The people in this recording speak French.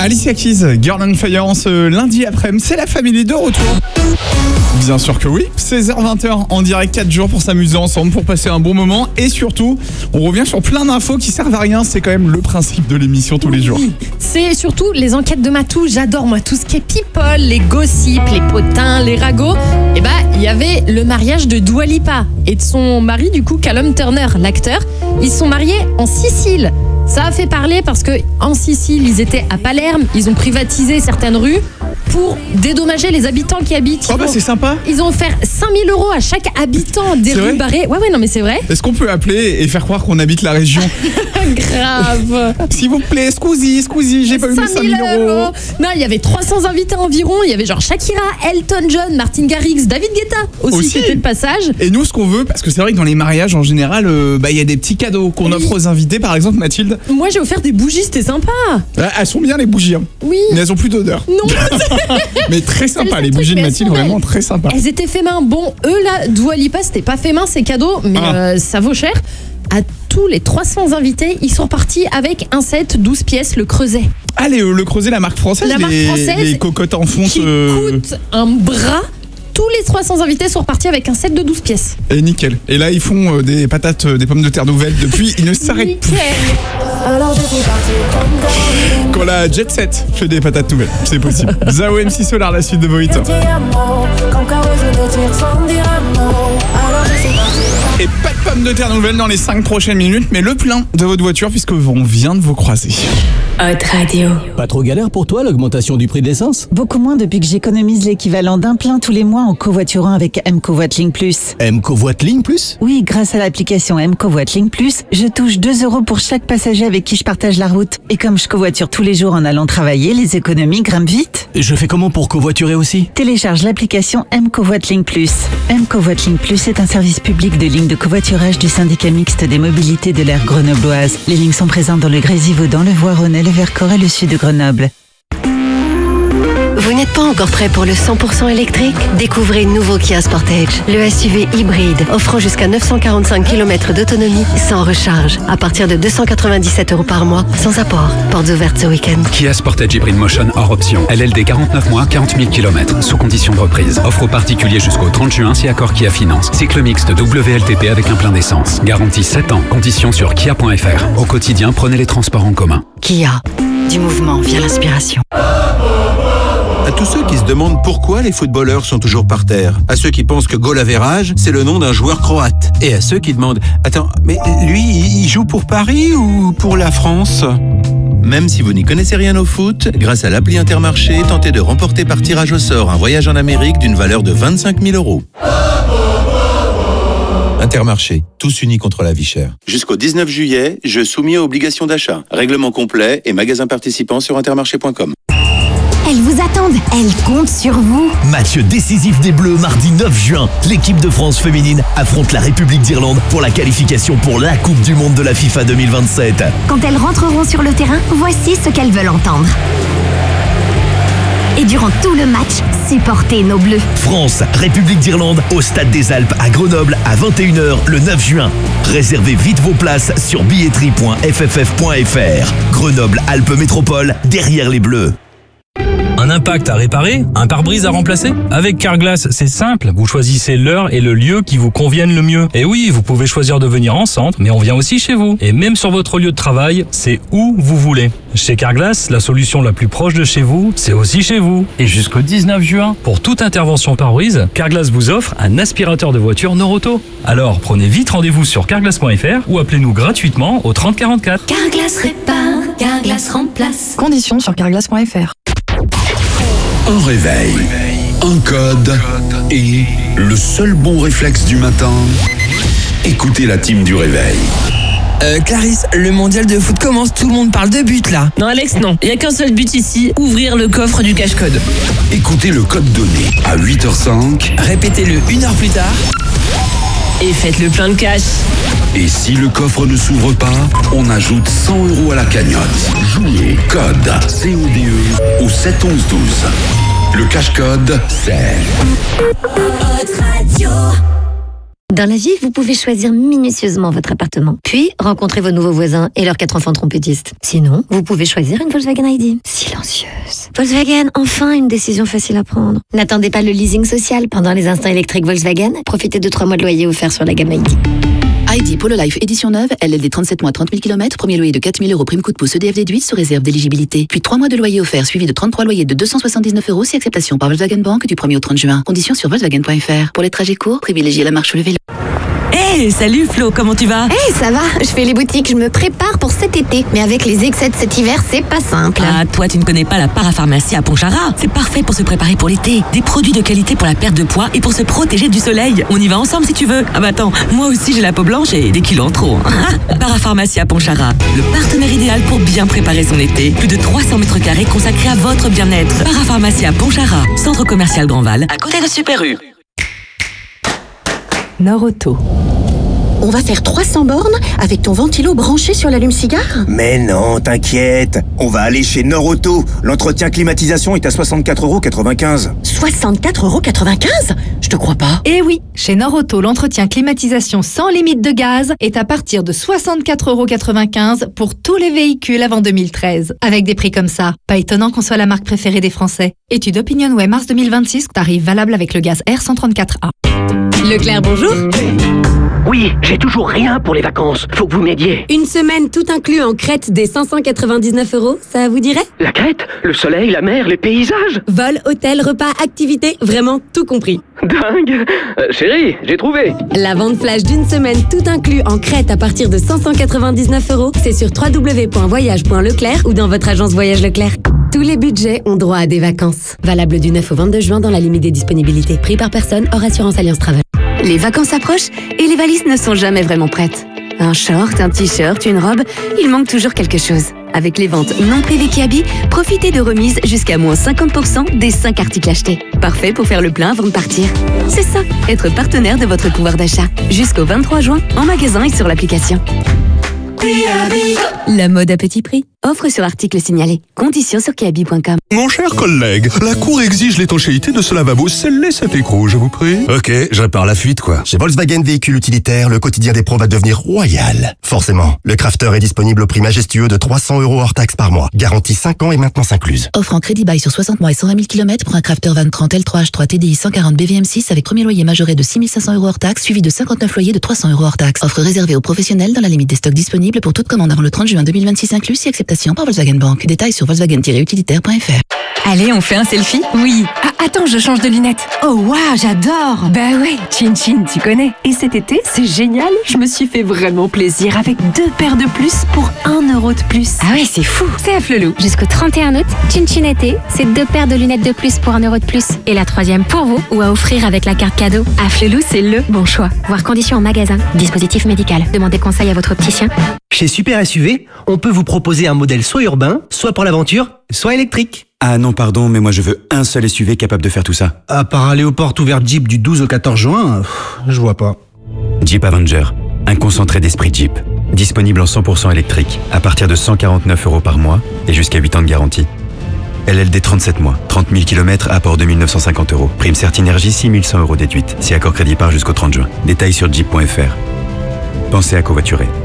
Alicia Keys, Girl on Fire, ce lundi après-midi, c'est la famille de retour. Bien sûr que oui, 16h-20h en direct 4 jours pour s'amuser ensemble, pour passer un bon moment et surtout, on revient sur plein d'infos qui servent à rien, c'est quand même le principe de l'émission tous les jours. C'est surtout les enquêtes de Matou, j'adore moi tout ce qui est people, les gossips, les potins, les ragots. Et il y avait le mariage de Dua Lipa et de son mari du coup Callum Turner, l'acteur. Ils sont mariés en Sicile. Ça a fait parler parce que en Sicile, ils étaient à Palerme, ils ont privatisé certaines rues pour dédommager les habitants qui habitent. Oh c'est sympa. Ils ont offert 5 000 € à chaque habitant des rues barrées. Ouais, non mais c'est vrai. Est-ce qu'on peut appeler et faire croire qu'on habite la région? Grave. S'il vous plaît, scusi, j'ai pas eu mes 5 000 €. Non, il y avait 300 invités environ. Il y avait genre Shakira, Elton John, Martin Garrix, David Guetta aussi. C'était le passage. Et nous, ce qu'on veut, parce que c'est vrai que dans les mariages en général, il y a des petits cadeaux qu'on offre aux invités. Par exemple, Mathilde. Moi, j'ai offert des bougies, c'était sympa. Elles sont bien les bougies. Hein. Oui. Mais elles ont plus d'odeur. Non. Mais très sympa, les bougies de Mathilde, vraiment très sympa. Elles étaient fait main. Bon, eux là, Dua Lipa, c'était pas fait main, c'est cadeau, mais ça vaut cher. À tous les 300 invités, ils sont partis avec un set 12 pièces, le Creuset. Allez, le Creuset, la marque française, les cocottes en fonte. Qui coûte un bras. Tous les 300 invités sont repartis avec un set de 12 pièces. Et nickel. Et là, ils font des patates, des pommes de terre nouvelles. Depuis, ils ne s'arrêtent plus. Quand la Jet Set fait des patates nouvelles, c'est possible. Zao MC Solar, la suite de vos hits. Et pas de pommes de terre nouvelles dans les 5 prochaines minutes, mais le plein de votre voiture puisque on vient de vous croiser. Hot Radio. Pas trop galère pour toi l'augmentation du prix de l'essence? Beaucoup moins depuis que j'économise l'équivalent d'un plein tous les mois en covoiturant avec mCovoitlink Plus. mCovoitlink Plus? Oui, grâce à l'application mCovoitlink Plus, je touche 2 € pour chaque passager avec qui je partage la route. Et comme je covoiture tous les jours en allant travailler, les économies grimpent vite. Je fais comment pour covoiturer aussi? Télécharge l'application mCovoitlink Plus. mCovoitlink Plus est un service public de ligne de covoiturage du syndicat mixte des mobilités de l'aire grenobloise. Les lignes sont présentes dans le Grésivaudan, le Voironnais, le Vercors et le sud de Grenoble. Vous n'êtes pas encore prêt pour le 100% électrique? Découvrez le nouveau Kia Sportage, le SUV hybride offrant jusqu'à 945 km d'autonomie sans recharge à partir de 297 € par mois sans apport. Portes ouvertes ce week-end. Kia Sportage Hybrid Motion hors option. LLD 49 mois, 40 000 km sous condition de reprise. Offre aux particuliers jusqu'au 30 juin si accord Kia Finance. Cycle mixte WLTP avec un plein d'essence. Garantie 7 ans. Conditions sur kia.fr. Au quotidien, prenez les transports en commun. Kia. Du mouvement via l'inspiration. À tous ceux qui se demandent pourquoi les footballeurs sont toujours par terre. À ceux qui pensent que goal average, c'est le nom d'un joueur croate. Et à ceux qui demandent « Attends, mais lui, il joue pour Paris ou pour la France ?» Même si vous n'y connaissez rien au foot, grâce à l'appli Intermarché, tentez de remporter par tirage au sort un voyage en Amérique d'une valeur de 25 000 €. Intermarché, tous unis contre la vie chère. Jusqu'au 19 juillet, jeu soumis à obligation d'achat. Règlement complet et magasins participants sur intermarché.com. Elles vous attendent, elles comptent sur vous. Match décisif des Bleus mardi 9 juin. L'équipe de France féminine affronte la République d'Irlande pour la qualification pour la Coupe du Monde de la FIFA 2027. Quand elles rentreront sur le terrain, voici ce qu'elles veulent entendre. Et durant tout le match, supportez nos Bleus. France, République d'Irlande, au Stade des Alpes à Grenoble à 21h le 9 juin. Réservez vite vos places sur billetterie.fff.fr. Grenoble Alpes Métropole, derrière les Bleus. Un impact à réparer? Un pare-brise à remplacer? Avec Carglass, c'est simple. Vous choisissez l'heure et le lieu qui vous conviennent le mieux. Et oui, vous pouvez choisir de venir en centre, mais on vient aussi chez vous. Et même sur votre lieu de travail, c'est où vous voulez. Chez Carglass, la solution la plus proche de chez vous, c'est aussi chez vous. Et jusqu'au 19 juin, pour toute intervention pare-brise, Carglass vous offre un aspirateur de voiture Noroto. Alors, prenez vite rendez-vous sur carglass.fr ou appelez-nous gratuitement au 30 44. Carglass répare, Carglass remplace. Conditions sur carglass.fr. Un réveil, un code et le seul bon réflexe du matin, écoutez la team du réveil. Clarisse, le mondial de foot commence, tout le monde parle de but là. Non Alex, non, il n'y a qu'un seul but ici, ouvrir le coffre du cache-code. Écoutez le code donné à 8h05. Répétez-le 1 heure plus tard. Et faites le plein de cash. Et si le coffre ne s'ouvre pas, on ajoute 100 € à la cagnotte. Jouez code CODE au 7 11 12. Le cache-code, c'est... Hot Radio. Dans la vie, vous pouvez choisir minutieusement votre appartement, puis rencontrer vos nouveaux voisins et leurs 4 enfants trompettistes. Sinon, vous pouvez choisir une Volkswagen ID. Silencieuse. Volkswagen, enfin une décision facile à prendre. N'attendez pas le leasing social pendant les instants électriques Volkswagen. Profitez de 3 mois de loyer offerts sur la gamme ID. ID Polo Life édition neuve, LLD 37 mois 30 000 km, premier loyer de 4 000 € prime coup de pouce EDF déduit sous réserve d'éligibilité. Puis 3 mois de loyer offert suivi de 33 loyers de 279 € si acceptation par Volkswagen Bank du 1er au 30 juin. Conditions sur Volkswagen.fr. Pour les trajets courts, privilégiez la marche ou le vélo. Hey, salut Flo, comment tu vas? Hey, ça va, je fais les boutiques, je me prépare pour cet été. Mais avec les excès de cet hiver, c'est pas simple. Ah, toi tu ne connais pas la parapharmacie à Pontcharrat. C'est parfait pour se préparer pour l'été. Des produits de qualité pour la perte de poids et pour se protéger du soleil. On y va ensemble si tu veux. Ah bah attends, moi aussi j'ai la peau blanche et des kilos en trop. Parapharmacie à Pontcharrat, le partenaire idéal pour bien préparer son été. Plus de 300 mètres carrés consacrés à votre bien-être. Parapharmacie à Pontcharrat, centre commercial Grandval, à côté de Super U. Norauto. On va faire 300 bornes avec ton ventilo branché sur l'allume-cigare? Mais non, t'inquiète. On va aller chez Norauto. L'entretien climatisation est à 64,95 €. 64,95 €? Je te crois pas. Eh oui, chez Norauto, l'entretien climatisation sans limite de gaz est à partir de 64,95 € pour tous les véhicules avant 2013. Avec des prix comme ça, pas étonnant qu'on soit la marque préférée des Français. Étude OpinionWay mars 2026, tarif valable avec le gaz R134A. Leclerc, bonjour. Oui, j'ai toujours rien pour les vacances. Faut que vous m'aidiez. Une semaine tout inclus en Crète des 599 €, ça vous dirait? La Crète, le soleil, la mer, les paysages. Vol, hôtel, repas, activités, vraiment tout compris. Dingue. Chérie, j'ai trouvé. La vente flash d'une semaine tout inclus en Crète à partir de 599 €, c'est sur www.voyage.leclerc ou dans votre agence Voyage Leclerc. Tous les budgets ont droit à des vacances. Valable du 9 au 22 juin dans la limite des disponibilités. Prix par personne hors assurance Alliance Travel. Les vacances approchent et les valises ne sont jamais vraiment prêtes. Un short, un t-shirt, une robe, il manque toujours quelque chose. Avec les ventes non privées Kiabi, profitez de remises jusqu'à moins 50% des 5 articles achetés. Parfait pour faire le plein avant de partir. C'est ça, être partenaire de votre pouvoir d'achat. Jusqu'au 23 juin, en magasin et sur l'application. La mode à petit prix. Offre sur article signalé. Conditions sur kiabi.com. Mon cher collègue, la cour exige l'étanchéité de ce lavabo scellé cet écrou, je vous prie. Ok, je répare la fuite, quoi. Chez Volkswagen Véhicules Utilitaires, le quotidien des pros va devenir royal. Forcément, le Crafter est disponible au prix majestueux de 300 € hors taxe par mois. Garantie 5 ans et maintenance incluse. Offre en crédit bail sur 60 mois et 120 000 km pour un Crafter Van 30 L3H3 TDI 140 BVM6 avec premier loyer majoré de 6 500 € hors taxe, suivi de 59 loyers de 300 € hors taxe. Offre réservée aux professionnels dans la limite des stocks disponibles pour toute commande avant le 30 juin 2026 inclus si acceptation par Volkswagen Bank. Détails sur volkswagen-utilitaire.fr. Allez, on fait un selfie? Oui. Ah, attends, je change de lunettes. Oh, waouh, j'adore. Bah ouais, Chin Chin, tu connais. Et cet été, c'est génial. Je me suis fait vraiment plaisir avec 2 paires de plus pour 1 € de plus. Ah ouais, c'est fou. C'est à Flelou. Jusqu'au 31 août, Chin Chin été, c'est 2 paires de lunettes de plus pour 1 € de plus. Et la 3e pour vous ou à offrir avec la carte cadeau. À Flelou, c'est le bon choix. Voir conditions en magasin. Dispositif médical. Demandez conseil à votre opticien. Chez Super SUV, on peut vous proposer un modèle soit urbain, soit pour l'aventure, soit électrique. Ah non, pardon, mais moi je veux un seul SUV capable de faire tout ça. À part aller aux portes ouvertes Jeep du 12 au 14 juin, je vois pas. Jeep Avenger, un concentré d'esprit Jeep. Disponible en 100% électrique, à partir de 149 € par mois et jusqu'à 8 ans de garantie. LLD 37 mois, 30 000 km, apport 2 950 €. Prime Certinergie, 6 100 € déduite. Si accord crédit part jusqu'au 30 juin. Détails sur jeep.fr. Pensez à covoiturer.